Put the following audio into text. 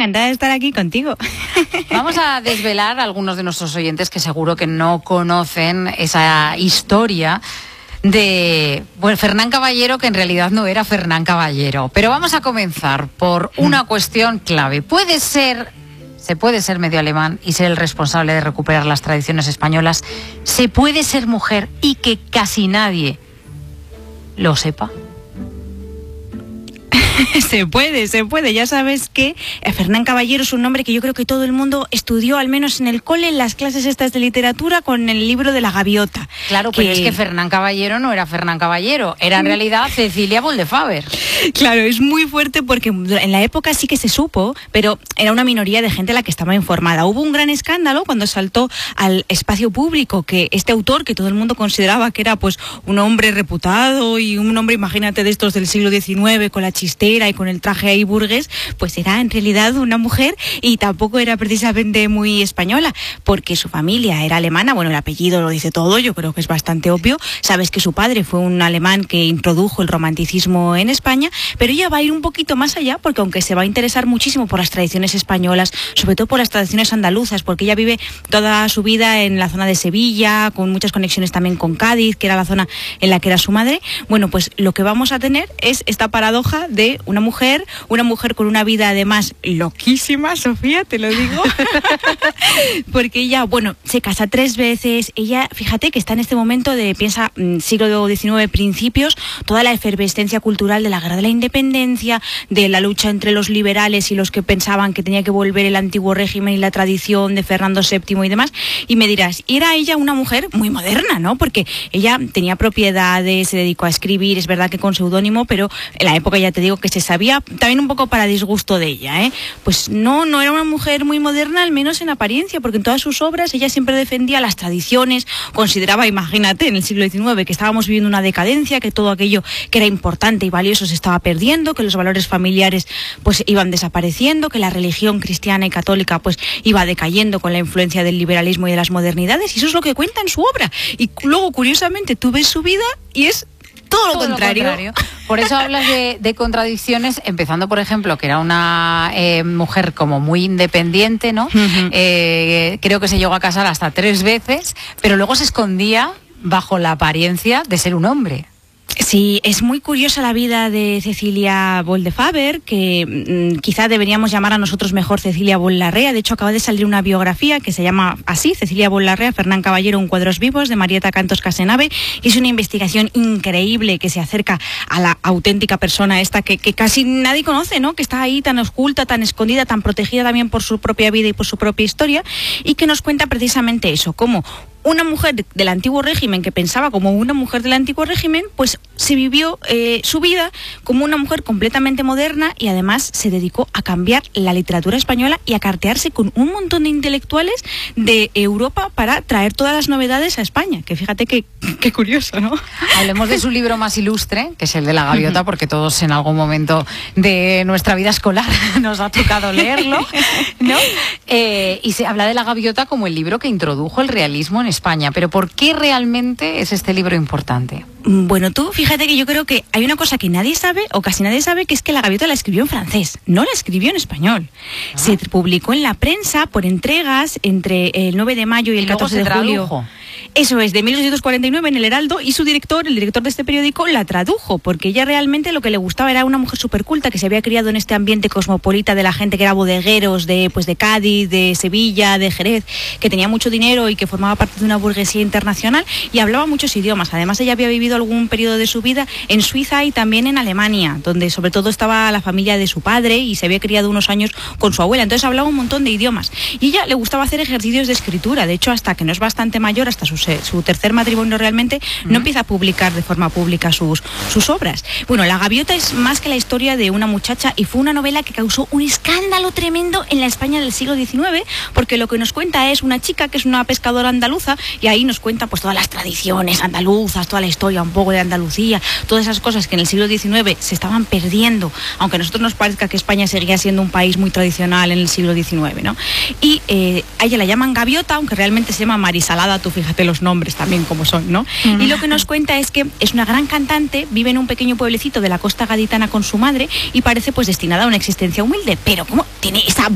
encantada de estar aquí contigo. Vamos a desvelar a algunos de nuestros oyentes que seguro que no conocen esa historia de Fernán Caballero, que en realidad no era Fernán Caballero. Pero vamos a comenzar por una cuestión clave. Se puede ser medio alemán y ser el responsable de recuperar las tradiciones españolas. Se puede ser mujer y que casi nadie lo sepa. Se puede. Ya sabes que Fernán Caballero es un nombre que yo creo que todo el mundo estudió, al menos en el cole, en las clases estas de literatura, con el libro de la gaviota. Claro, pero es que Fernán Caballero no era Fernán Caballero, era en realidad Cecilia Boldefáver. Claro, es muy fuerte porque en la época sí que se supo, pero era una minoría de gente la que estaba informada. Hubo un gran escándalo cuando saltó al espacio público que este autor, que todo el mundo consideraba que era pues un hombre reputado y un hombre, imagínate, de estos del siglo XIX, con la chistera y con el traje ahí burgués, pues era en realidad una mujer y tampoco era precisamente muy española, porque su familia era alemana. Bueno, el apellido lo dice todo, yo creo que es bastante obvio. Sabes que su padre fue un alemán que introdujo el romanticismo en España, pero ella va a ir un poquito más allá, porque aunque se va a interesar muchísimo por las tradiciones españolas, sobre todo por las tradiciones andaluzas, porque ella vive toda su vida en la zona de Sevilla, con muchas conexiones también con Cádiz, que era la zona en la que era su madre. Bueno, pues lo que vamos a tener es esta paradoja de una mujer con una vida además loquísima, Sofía, te lo digo, porque ella, bueno, se casa 3 veces. Ella, fíjate que está en este momento piensa, siglo XIX principios, toda la efervescencia cultural de la guerra de la independencia, de la lucha entre los liberales y los que pensaban que tenía que volver el antiguo régimen y la tradición de Fernando VII y demás. Y me dirás, era ella una mujer muy moderna, ¿no? Porque ella tenía propiedades, se dedicó a escribir, es verdad que con seudónimo, pero en la época ya te digo que se sabía, también un poco para disgusto de ella, ¿eh? Pues no era una mujer muy moderna, al menos en apariencia, porque en todas sus obras ella siempre defendía las tradiciones, consideraba, imagínate, en el siglo XIX que estábamos viviendo una decadencia, que todo aquello que era importante y valioso se estaba perdiendo, que los valores familiares pues iban desapareciendo, que la religión cristiana y católica pues iba decayendo con la influencia del liberalismo y de las modernidades, y eso es lo que cuenta en su obra. Y luego, curiosamente, tú ves su vida y es todo lo contrario. Por eso hablas de contradicciones, empezando, por ejemplo, que era una mujer como muy independiente, ¿no? Uh-huh. Creo que se llegó a casar hasta 3 veces, pero luego se escondía bajo la apariencia de ser un hombre. Sí, es muy curiosa la vida de Cecilia Boldefáver, que quizá deberíamos llamar a nosotros mejor Cecilia Boll-Larrea. De hecho, acaba de salir una biografía que se llama así, Cecilia Boll-Larrea, Fernán Caballero, un cuadros vivos, de Marieta Cantos Casenave, y es una investigación increíble que se acerca a la auténtica persona esta que casi nadie conoce, ¿no? Que está ahí tan oculta, tan escondida, tan protegida también por su propia vida y por su propia historia, y que nos cuenta precisamente eso, cómo una mujer del antiguo régimen, que pensaba como una mujer del antiguo régimen, pues se vivió su vida como una mujer completamente moderna, y además se dedicó a cambiar la literatura española y a cartearse con un montón de intelectuales de Europa para traer todas las novedades a España. Que fíjate qué curioso, ¿no? Hablemos de su libro más ilustre, que es el de la gaviota, porque todos en algún momento de nuestra vida escolar nos ha tocado leerlo, ¿no? Y se habla de la gaviota como el libro que introdujo el realismo en España. Pero ¿por qué realmente es este libro importante? Bueno, tú fíjate que yo creo que hay una cosa que nadie sabe, o casi nadie sabe, que es que la gaviota la escribió en francés, no la escribió en español. Ah. Se publicó en la prensa por entregas entre el 9 de mayo y el 14 de julio. Eso es, de 1849 en el Heraldo, y el director de este periódico, la tradujo, porque ella realmente lo que le gustaba era una mujer superculta que se había criado en este ambiente cosmopolita de la gente que era bodegueros de Cádiz, de Sevilla, de Jerez, que tenía mucho dinero y que formaba parte de una burguesía internacional y hablaba muchos idiomas. Además, ella había vivido algún periodo de su vida en Suiza y también en Alemania, donde sobre todo estaba la familia de su padre, y se había criado unos años con su abuela, entonces hablaba un montón de idiomas. Y ella le gustaba hacer ejercicios de escritura. De hecho, hasta que no es bastante mayor, hasta su 3er matrimonio realmente, no empieza a publicar de forma pública sus obras. Bueno, La gaviota es más que la historia de una muchacha, y fue una novela que causó un escándalo tremendo en la España del siglo XIX, porque lo que nos cuenta es una chica que es una pescadora andaluza, y ahí nos cuenta pues todas las tradiciones andaluzas, toda la historia un poco de Andalucía, todas esas cosas que en el siglo XIX se estaban perdiendo, aunque a nosotros nos parezca que España seguía siendo un país muy tradicional en el siglo XIX, ¿no? Y a ella la llaman gaviota, aunque realmente se llama Marisalada, tú fíjate los nombres también como son, ¿no? Uh-huh. Y lo que nos cuenta es que es una gran cantante, vive en un pequeño pueblecito de la costa gaditana con su madre, y parece pues destinada a una existencia humilde, pero ¿cómo tiene esa